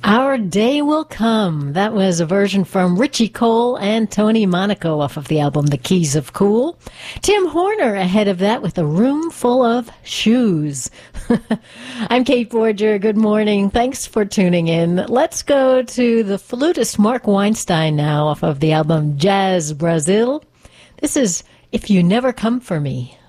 Our Day Will Come. That was a version from Richie Cole and Tony Monaco off of the album The Keys of Cool. Tim Horner ahead of that with A Room Full of Shoes. I'm Kate Borger. Good morning. Thanks for tuning in. Let's go to the flutist Mark Weinstein now off of the album Jazz Brazil. This is If You Never Come For Me.